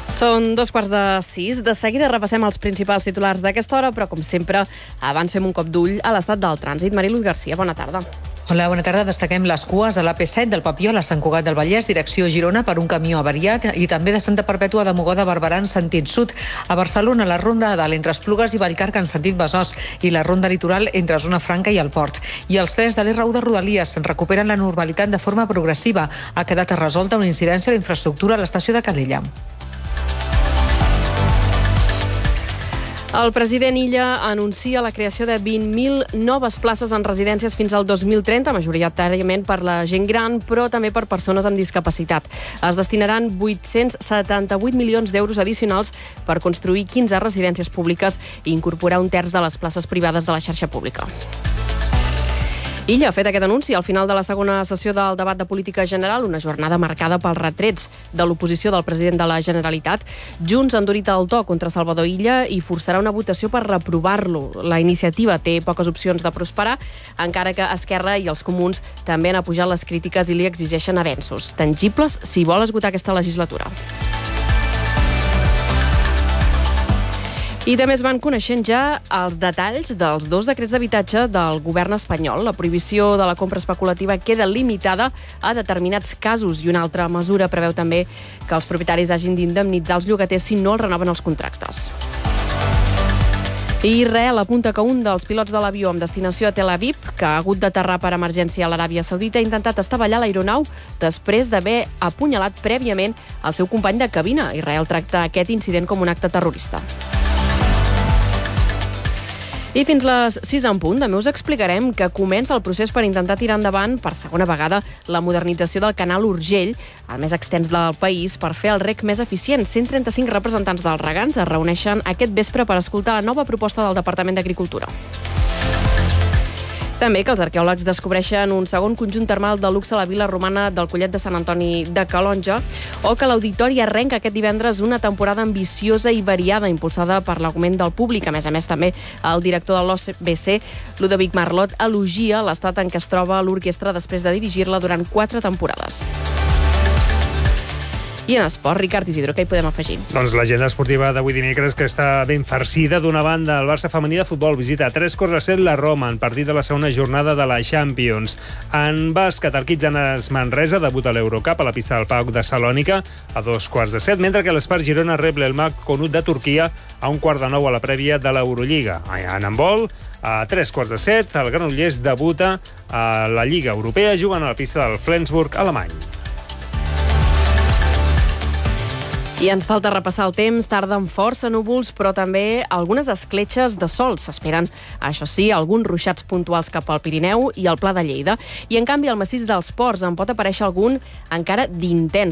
Són 5:15. De seguida repassem els principals titulars d'aquesta hora, però com sempre, abans fem un cop d'ull a l'estat del trànsit. Mariluz Garcia, bona tarda. Hola, bona tarda. Destaquem les cues a l'AP7 del Papiol a Sant Cugat del Vallès, direcció Girona, per un camió avariat, i també de Santa Perpètua de Mogoda a Barberà en sentit sud. A Barcelona, la ronda de dalt entre Esplugues i Vallcarca en sentit Besòs i la ronda litoral entre Zona Franca i el Port. I els trens de l'R1 de Rodalies recuperen la normalitat de forma progressiva. Ha quedat resolta una incidència a la infraestructura a l'estació de Calella. El president Illa anuncia la creació de 20.000 noves places en residències fins al 2030, majoritàriament per la gent gran, però també per persones amb discapacitat. Es destinaran 878 milions d'euros addicionals per construir 15 residències públiques i incorporar un terç de les places privades de la xarxa pública. Illa ha fet aquest anunci al final de la segona sessió del debat de política general, una jornada marcada pels retrets de l'oposició del president de la Generalitat. Junts ha endurit el to contra Salvador Illa i forçarà una votació per reprovar-lo. La iniciativa té poques opcions de prosperar, encara que Esquerra i els Comuns també han apujat les crítiques i li exigeixen avenços tangibles si vol esgotar aquesta legislatura. I també es van coneixent ja els detalls dels 2 decrets d'habitatge del govern espanyol. La prohibició de la compra especulativa queda limitada a determinats casos i una altra mesura preveu també que els propietaris hagin d'indemnitzar els llogaters si no els renoven els contractes. I Israel apunta que un dels pilots de l'avió amb destinació a Tel Aviv, que ha hagut d'aterrar per emergència a l'Aràbia Saudita, ha intentat estavellar l'aeronau després d'haver apunyalat prèviament el seu company de cabina. Israel tracta aquest incident com un acte terrorista. I fins les 6 en punt també us explicarem que comença el procés per intentar tirar endavant per segona vegada la modernització del canal Urgell, el més extens del país, per fer el reg més eficient. 135 representants dels regants es reuneixen aquest vespre per escoltar la nova proposta del Departament d'Agricultura. També que els arqueòlegs descobreixen un segon conjunt termal de luxe a la vila romana del Collet de Sant Antoni de Calonja, o que l'Auditori arrenca aquest divendres una temporada ambiciosa i variada impulsada per l'augment del públic. A més, també el director de l'OBC, Ludovic Marlot, elogia l'estat en què es troba l'orquestra després de dirigir-la durant 4 temporades. I en esport, Ricard Isidro, què hi podem afegir? Doncs l'agenda esportiva d'avui dimecres, que està ben farcida. D'una banda, el Barça femení de futbol visita a 3:15 la Roma en partit de la segona jornada de la Champions. En bàsquet, el Kitsanes Manresa debuta a l'Eurocup a la pista del PAOK de Salònica a 2:15, mentre que l'Espar Girona rep l'Elmak Konut de Turquia a 1:45 a la prèvia de l'Eurolliga. En handbol, a 3:15, el Granollers debuta a la Lliga Europea jugant a la pista del Flensburg alemany. I ens falta repassar el temps. Tarda amb força núvols, però també algunes escletxes de sol. S'esperen, això sí, alguns ruixats puntuals cap al Pirineu i al Pla de Lleida. I, en canvi, al massís dels Ports en pot aparèixer algun encara d'intens.